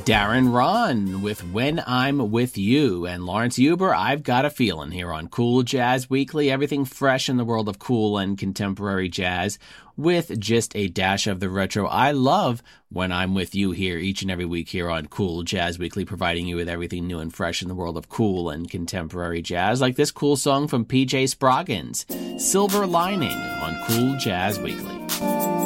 Darren Ron with When I'm With You, and Lawrence Huber, I've Got a Feeling, here on Cool Jazz Weekly. Everything fresh in the world of cool and contemporary jazz with just a dash of the retro. I love When I'm With You here each and every week here on Cool Jazz Weekly, providing you with everything new and fresh in the world of cool and contemporary jazz, like this cool song from PJ Sproggins, Silver Lining, on Cool Jazz Weekly.